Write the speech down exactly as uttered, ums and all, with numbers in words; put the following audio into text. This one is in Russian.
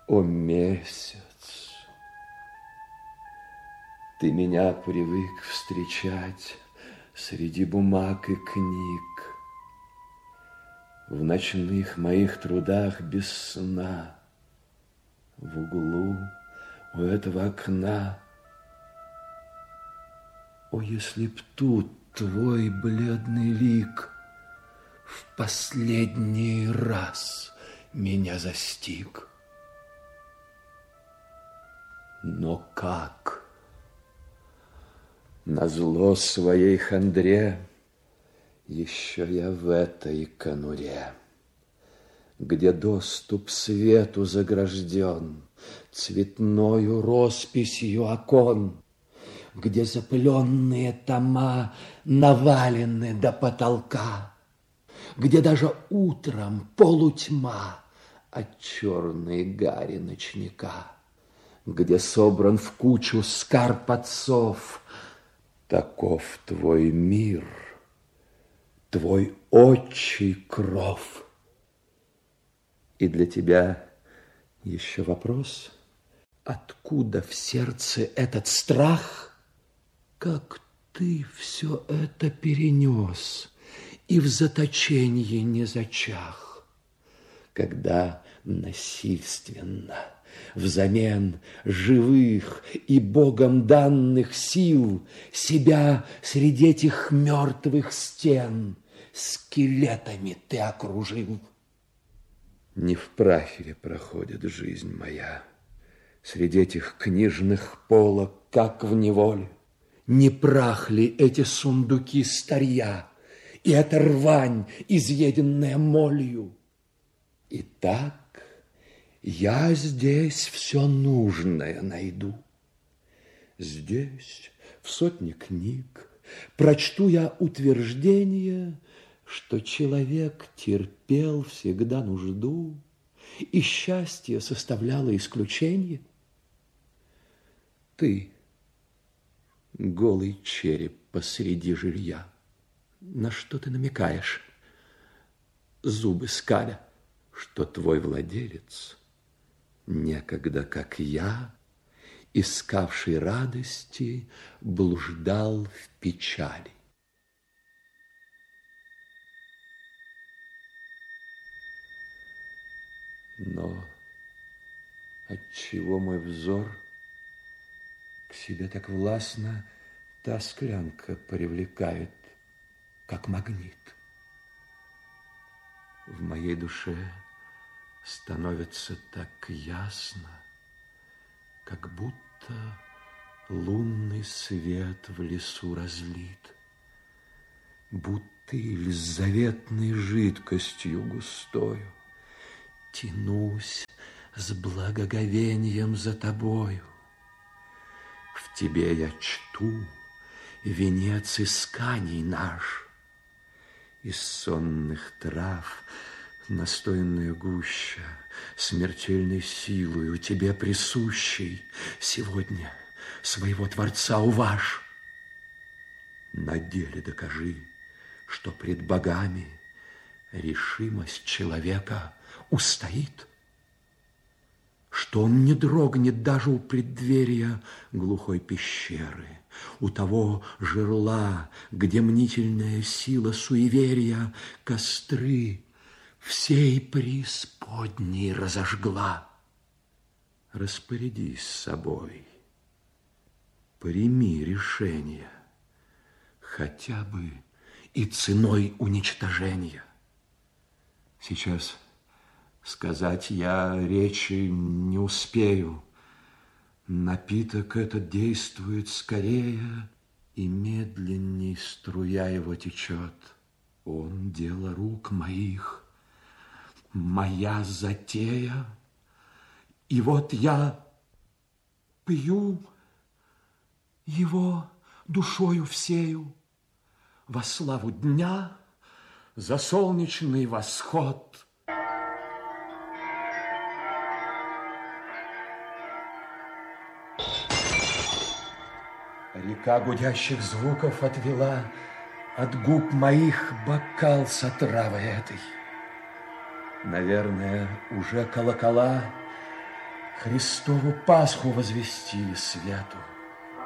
О, месяц, ты меня привык встречать среди бумаг и книг, в ночных моих трудах без сна, в углу у этого окна. О, если б тут твой бледный лик в последний раз меня застиг! Но как? Назло своей хандре еще я в этой конуре, где доступ свету загражден цветною росписью окон, где запыленные тома навалены до потолка, где даже утром полутьма от черной гари ночника, где собран в кучу скарб отцов. Таков твой мир, твой отчий кров. И для тебя еще вопрос: откуда в сердце этот страх? Как ты все это перенес и в заточении не зачах, когда насильственно взамен живых и Богом данных сил себя среди этих мертвых стен скелетами ты окружил? Не в прахе ли проходит жизнь моя среди этих книжных полок, как в неволе? Не прах ли эти сундуки старья и эта рвань, изъеденная молью? Итак, я здесь все нужное найду. Здесь, в сотне книг, прочту я утверждение, что человек терпел всегда нужду, и счастье составляло исключение. Ты, голый череп посреди жилья, на что ты намекаешь, зубы скаля? Что твой владелец некогда, как я, искавший радости, блуждал в печали. Но отчего мой взор к себе так властно та склянка привлекает, как магнит? В моей душе становится так ясно, как будто лунный свет в лесу разлит, бутыль с заветной жидкостью густою. Тянусь с благоговением за тобою. В тебе я чту венец исканий наш. Из сонных трав настойная гуща, смертельной силою тебе присущей, сегодня своего Творца уважь. На деле докажи, что пред богами решимость человека устоит, что он не дрогнет даже у преддверия глухой пещеры, у того жерла, где мнительная сила суеверия костры всей преисподней разожгла. Распорядись собой, прими решение, хотя бы и ценой уничтожения. Сейчас сказать я речи не успею. Напиток этот действует скорее, и медленней струя его течет. Он дело рук моих, моя затея. И вот я пью его душою всею во славу дня, за солнечный восход. Река гудящих звуков отвела от губ моих бокал с отравой этой. Наверное, уже колокола Христову Пасху возвестили святу.